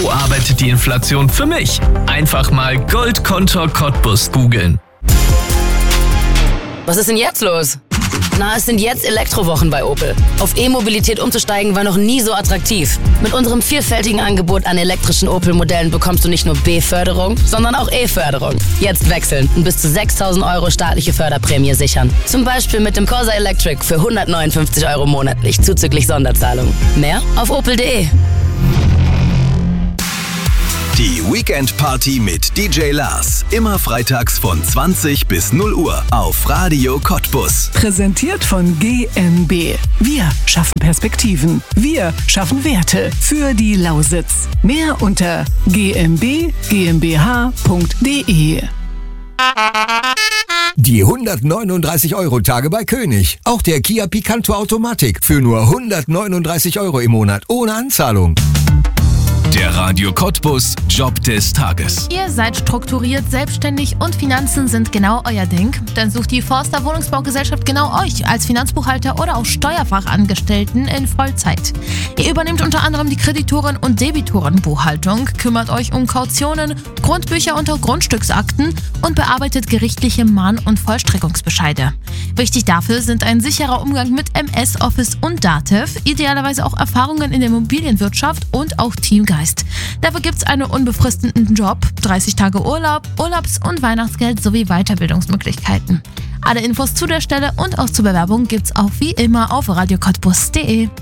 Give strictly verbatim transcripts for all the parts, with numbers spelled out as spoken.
Wo arbeitet die Inflation für mich? Einfach mal Goldkonto Cottbus googeln. Was ist denn jetzt los? Na, es sind jetzt Elektrowochen bei Opel. Auf E-Mobilität umzusteigen war noch nie so attraktiv. Mit unserem vielfältigen Angebot an elektrischen Opel-Modellen bekommst du nicht nur B-Förderung, sondern auch E-Förderung. Jetzt wechseln und bis zu sechstausend Euro staatliche Förderprämie sichern. Zum Beispiel mit dem Corsa Electric für hundertneunundfünfzig Euro monatlich zuzüglich Sonderzahlung. Mehr auf opel punkt de. Die Weekend Party mit D J Lars. Immer freitags von zwanzig bis null Uhr auf Radio Cottbus. Präsentiert von G M B. Wir schaffen Perspektiven. Wir schaffen Werte für die Lausitz. Mehr unter g m b g m b h punkt de. Die hundertneununddreißig Euro Tage bei König. Auch der Kia Picanto Automatik für nur hundertneununddreißig Euro im Monat ohne Anzahlung. Der Radio Cottbus Job des Tages. Ihr seid strukturiert, selbstständig und Finanzen sind genau euer Ding? Dann sucht die Forster Wohnungsbaugesellschaft genau euch als Finanzbuchhalter oder auch Steuerfachangestellten in Vollzeit. Ihr übernehmt unter anderem die Kreditoren- und Debitorenbuchhaltung, kümmert euch um Kautionen, Grundbücher und auch Grundstücksakten und bearbeitet gerichtliche Mahn- und Vollstreckungsbescheide. Wichtig dafür sind ein sicherer Umgang mit M S Office und Datev, idealerweise auch Erfahrungen in der Immobilienwirtschaft und auch Teamgeist. Dafür gibt es einen unbefristeten Job, dreißig Tage Urlaub, Urlaubs- und Weihnachtsgeld sowie Weiterbildungsmöglichkeiten. Alle Infos zu der Stelle und auch zur Bewerbung gibt's auch wie immer auf radio cottbus punkt de.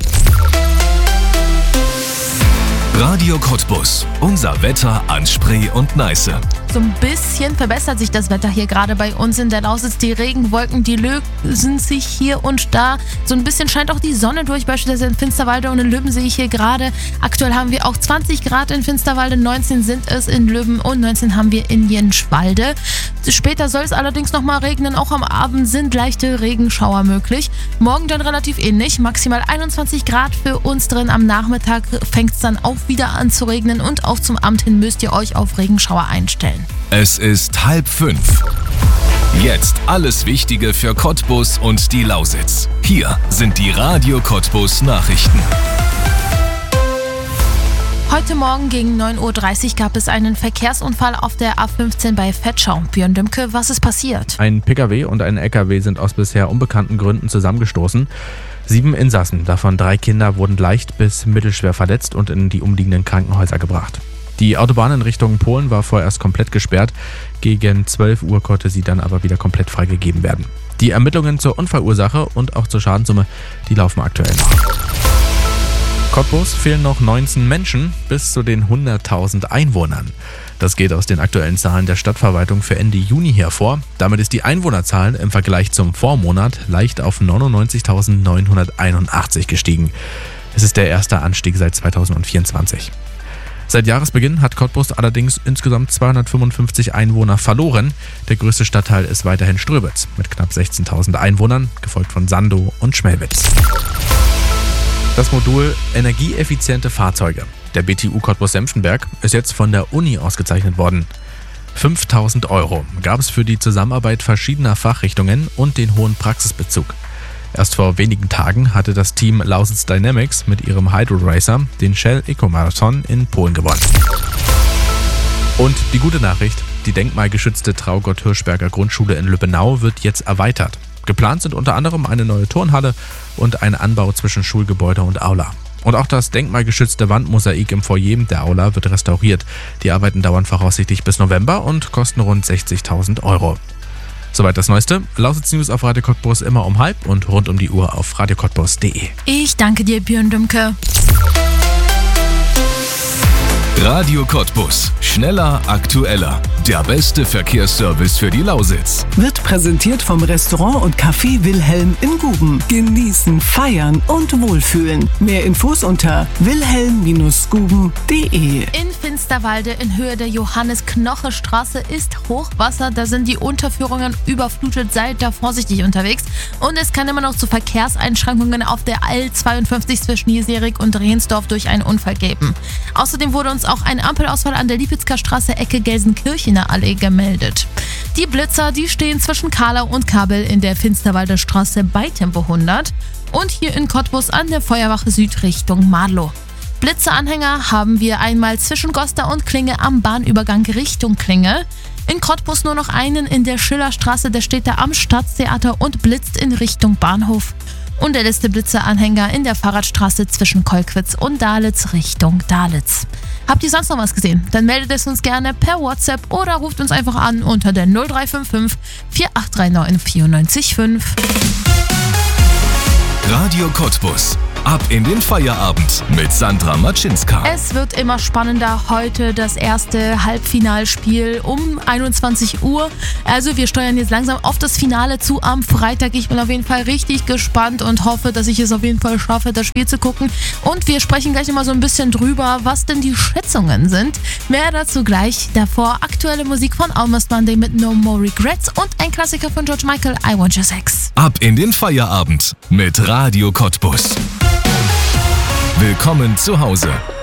Radio Cottbus. Unser Wetter an Spree und Neiße. So ein bisschen verbessert sich das Wetter hier gerade bei uns in der Lausitz. Die Regenwolken, die lösen sich hier und da. So ein bisschen scheint auch die Sonne durch, beispielsweise in Finsterwalde und in Löben sehe ich hier gerade. Aktuell haben wir auch zwanzig Grad in Finsterwalde, neunzehn sind es in Löben und neunzehn haben wir in Jenschwalde. Später soll es allerdings nochmal regnen. Auch am Abend sind leichte Regenschauer möglich. Morgen dann relativ ähnlich. Maximal einundzwanzig Grad für uns drin. Am Nachmittag fängt es dann auch wieder an zu regnen und auch zum Abend hin müsst ihr euch auf Regenschauer einstellen. Es ist halb fünf. Jetzt alles Wichtige für Cottbus und die Lausitz. Hier sind die Radio Cottbus Nachrichten. Heute Morgen gegen neun Uhr dreißig gab es einen Verkehrsunfall auf der A fünfzehn bei Vetschau. Björn Dümke, was ist passiert? Ein P K W und ein L K W sind aus bisher unbekannten Gründen zusammengestoßen. Sieben Insassen, davon drei Kinder, wurden leicht bis mittelschwer verletzt und in die umliegenden Krankenhäuser gebracht. Die Autobahn in Richtung Polen war vorerst komplett gesperrt. Gegen zwölf Uhr konnte sie dann aber wieder komplett freigegeben werden. Die Ermittlungen zur Unfallursache und auch zur Schadenssumme, die laufen aktuell noch. Cottbus fehlen noch neunzehn Menschen bis zu den hunderttausend Einwohnern. Das geht aus den aktuellen Zahlen der Stadtverwaltung für Ende Juni hervor. Damit ist die Einwohnerzahl im Vergleich zum Vormonat leicht auf neunundneunzigtausendneunhunderteinundachtzig gestiegen. Es ist der erste Anstieg seit zweitausendvierundzwanzig. Seit Jahresbeginn hat Cottbus allerdings insgesamt zweihundertfünfundfünfzig Einwohner verloren. Der größte Stadtteil ist weiterhin Ströbitz mit knapp sechzehntausend Einwohnern, gefolgt von Sandow und Schmelwitz. Das Modul Energieeffiziente Fahrzeuge, der B T U Cottbus-Senftenberg, ist jetzt von der Uni ausgezeichnet worden. fünftausend Euro gab es für die Zusammenarbeit verschiedener Fachrichtungen und den hohen Praxisbezug. Erst vor wenigen Tagen hatte das Team Lausitz Dynamics mit ihrem Hydro Racer den Shell Eco-Marathon in Polen gewonnen. Und die gute Nachricht, die denkmalgeschützte Traugott Hirschberger Grundschule in Lübbenau wird jetzt erweitert. Geplant sind unter anderem eine neue Turnhalle und ein Anbau zwischen Schulgebäude und Aula. Und auch das denkmalgeschützte Wandmosaik im Foyer der Aula wird restauriert. Die Arbeiten dauern voraussichtlich bis November und kosten rund sechzigtausend Euro. Soweit das Neueste. Lausitz News auf Radio Cottbus immer um halb und rund um die Uhr auf radio cottbus punkt de. Ich danke dir, Björn Dümke. Radio Cottbus. Schneller, aktueller. Der beste Verkehrsservice für die Lausitz. Wird präsentiert vom Restaurant und Café Wilhelm in Guben. Genießen, feiern und wohlfühlen. Mehr Infos unter wilhelm Bindestrich guben punkt de. In Finsterwalde in Höhe der Johannes-Knoche-Straße ist Hochwasser. Da sind die Unterführungen überflutet. Seid da vorsichtig unterwegs. Und es kann immer noch zu Verkehrseinschränkungen auf der A L zweiundfünfzig zwischen Jeserik und Rehensdorf durch einen Unfall geben. Außerdem wurde uns auch ein Ampelausfall an der Liepitzker Straße Ecke Gelsenkirchener Allee gemeldet. Die Blitzer, die stehen zwischen Kahlau und Kabel in der Finsterwalder Straße bei Tempo hundert und hier in Cottbus an der Feuerwache Süd Richtung Madlow. Blitzeanhänger haben wir einmal zwischen Goster und Klinge am Bahnübergang Richtung Klinge. In Cottbus nur noch einen in der Schillerstraße, der steht da am Staatstheater und blitzt in Richtung Bahnhof. Und der letzte Blitzeanhänger in der Fahrradstraße zwischen Kolkwitz und Dalitz Richtung Dalitz. Habt ihr sonst noch was gesehen? Dann meldet es uns gerne per WhatsApp oder ruft uns einfach an unter der null drei fünf fünf vier acht drei neun vier neun fünf. Radio Cottbus. Ab in den Feierabend mit Sandra Matschinska. Es wird immer spannender. Heute das erste Halbfinalspiel um einundzwanzig Uhr. Also wir steuern jetzt langsam auf das Finale zu am Freitag. Ich bin auf jeden Fall richtig gespannt und hoffe, dass ich es auf jeden Fall schaffe, das Spiel zu gucken. Und wir sprechen gleich immer so ein bisschen drüber, was denn die Schätzungen sind. Mehr dazu gleich. Davor aktuelle Musik von Almost Monday mit No More Regrets und ein Klassiker von George Michael, I Want Your Sex. Ab in den Feierabend mit Radio Cottbus. Willkommen zu Hause.